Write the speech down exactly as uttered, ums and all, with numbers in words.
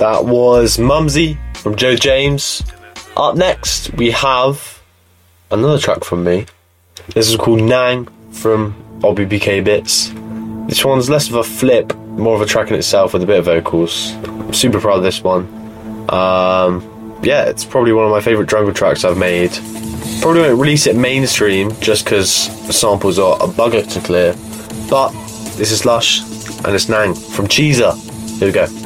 That was Mumsy from Joe James. Up next, we have another track from me. This is called Nang from O B B K Bits. This one's less of a flip, more of a track in itself with a bit of vocals. I'm super proud of this one. Um, yeah, it's probably one of my favourite jungle tracks I've made. Probably won't release it mainstream just because the samples are a bugger to clear. But this is Lush and it's Nang from Cheezer. Here we go.